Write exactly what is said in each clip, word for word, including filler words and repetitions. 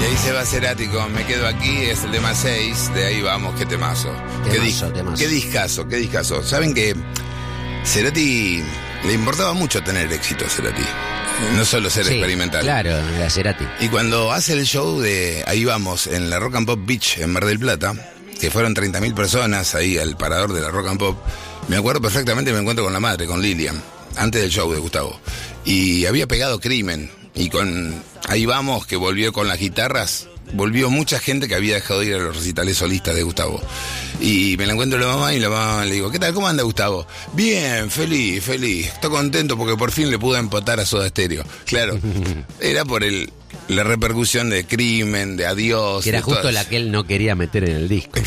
Le dice Cerati con Me Quedo Aquí, es el tema seis, de ahí vamos, qué temazo. Temazo, qué, dis- temazo. qué discazo, qué discazo. Saben que Cerati le importaba mucho tener éxito a Cerati, no solo ser Sí, experimental. Claro, era Cerati. Y cuando hace el show de Ahí Vamos, en la Rock and Pop Beach, en Mar del Plata, que fueron treinta mil personas ahí al parador de la Rock and Pop, me acuerdo perfectamente, me encuentro con la madre, con Lilian, antes del show de Gustavo. Y había pegado Crimen, y con Ahí Vamos, que volvió con las guitarras, volvió mucha gente que había dejado de ir a los recitales solistas de Gustavo. Y me la encuentro la mamá y la mamá le digo, ¿qué tal? ¿Cómo anda Gustavo? Bien, feliz, feliz. Estoy contento porque por fin le pude empotar a Soda Stereo. Claro, era por el la repercusión de Crimen, de Adiós. Que era de justo todas. la que él no quería meter en el disco.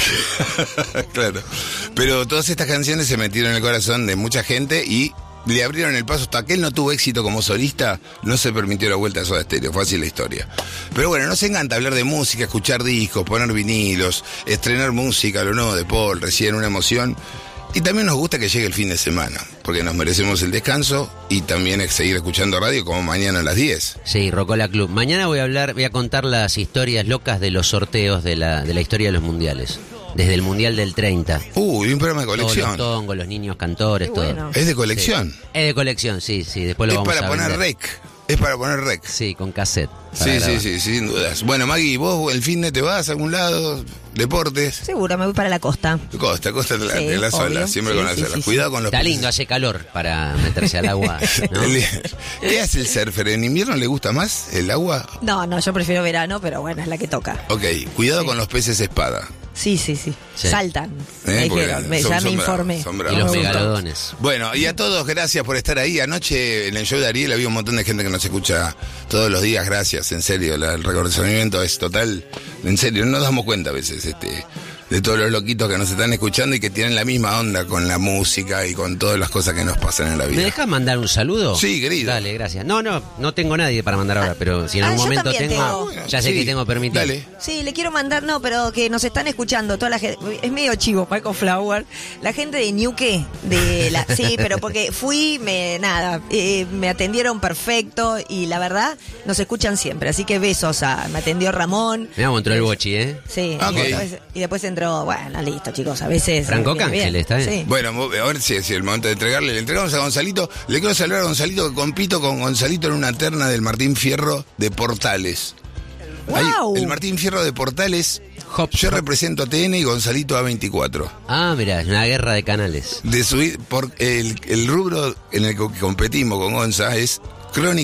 Claro. Pero todas estas canciones se metieron en el corazón de mucha gente y le abrieron el paso. Hasta que él no tuvo éxito como solista, no se permitió la vuelta a Soda Stereo. Fue así la historia. Pero bueno, nos encanta hablar de música, escuchar discos, poner vinilos, estrenar música, lo nuevo de Paul, recién una emoción. Y también nos gusta que llegue el fin de semana, porque nos merecemos el descanso y también es seguir escuchando radio como mañana a las diez. Sí, Rocola Club. Mañana voy a hablar, voy a contar las historias locas de los sorteos de la, de la historia de los mundiales. Desde el Mundial del treinta. Uy, un programa de Todos colección. los tongos, los niños cantores, Qué todo. bueno. Es de colección. Sí. Es de colección, sí, sí. Después lo Es vamos para a poner vender. rec. Es para poner rec. Sí, con cassette. para Sí, sí, grabar. sí, sin dudas. Bueno, Maggie, vos el fin de te vas a algún lado, deportes. Seguro, me voy para la costa. Costa, costa Atlántica, Sí, la sola, obvio. siempre Sí, con las sí, olas. sí, Cuidado con los Está peces. lindo, hace calor para meterse al agua, ¿no? El- ¿Qué hace el surfer? ¿En invierno le gusta más el agua? No, no, yo prefiero verano, pero bueno, es la que toca. Ok, cuidado Sí. con los peces espada. Sí, sí, sí. Sí. Saltan. ¿eh? Me Porque dijeron, me, son- ya son me bravos, informé. son Y bravos. los Me gustó. megalodones. Bueno, y a todos, gracias por estar ahí. Anoche en el show de Ariel había un montón de gente que nos escucha todos los días. Gracias, en serio. La- el reconocimiento es total. En serio, no nos damos cuenta a veces este de todos los loquitos que nos están escuchando y que tienen la misma onda con la música y con todas las cosas que nos pasan en la ¿Me vida. dejas mandar un saludo? Sí, querido. Dale, gracias. No, no, no tengo nadie para mandar ahora, pero si en ah, algún yo momento también tengo, tengo. ya sé Sí, que tengo permitido. Dale. Sí, le quiero mandar, no, pero que nos están escuchando toda la gente. Es medio chivo, Michael Flower. La gente de Ñuque, de la, sí, pero porque fui, me nada, eh, me atendieron perfecto y la verdad nos escuchan siempre. Así que besos a, me atendió Ramón. Mirá cómo entró el bochi, ¿eh? Sí, Ok. y, después, y después entró, bueno, listo, chicos, a veces. Franco bien, Cángel, bien. está bien. Sí. Bueno, a ver si es el momento de entregarle. Le entregamos a Gonzalito. Le quiero saludar a Gonzalito, que compito con Gonzalito en una terna del Martín Fierro de Portales. Ahí, ¡Wow! el Martín Fierro de Portales. Hop, Yo hop. represento a T N y Gonzalito A veinticuatro. Ah, mira, es una guerra de canales. De subir por el, el rubro en el que competimos con Gonza es crónica.